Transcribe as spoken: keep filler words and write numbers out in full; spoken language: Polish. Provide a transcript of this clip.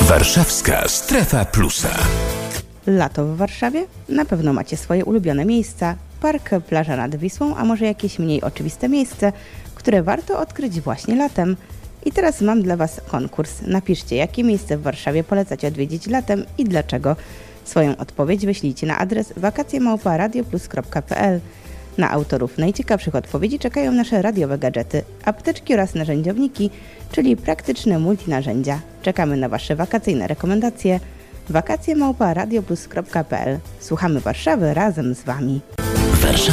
Warszawska Strefa Plusa. Lato w Warszawie? Na pewno macie swoje ulubione miejsca. Park, plaża nad Wisłą, a może jakieś mniej oczywiste miejsce, które warto odkryć właśnie latem. I teraz mam dla Was konkurs. Napiszcie, jakie miejsce w Warszawie polecacie odwiedzić latem i dlaczego. Swoją odpowiedź wyślijcie na adres wakacje małpa radioplus kropka p l. Na autorów najciekawszych odpowiedzi czekają nasze radiowe gadżety, apteczki oraz narzędziowniki, czyli praktyczne multinarzędzia. Czekamy na Wasze wakacyjne rekomendacje. wakacje małpa radioplus kropka p l. Słuchamy Warszawy razem z Wami.